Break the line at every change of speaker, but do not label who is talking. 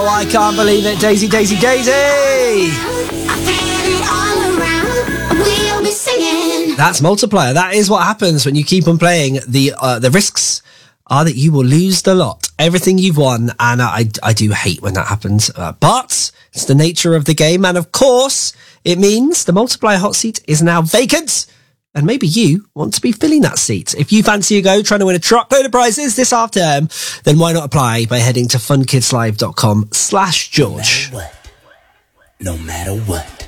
I can't believe it. Daisy, Daisy, Daisy! That's Multiplier. That is what happens when you keep on playing. The risks are that you will lose the lot. Everything you've won, and I do hate when that happens. But it's the nature of the game, and of course, it means the Multiplier hot seat is now vacant. And maybe you want to be filling that seat. If you fancy a go trying to win a truckload of prizes this half term, then why not apply by heading to funkidslive.com/George.
No matter what.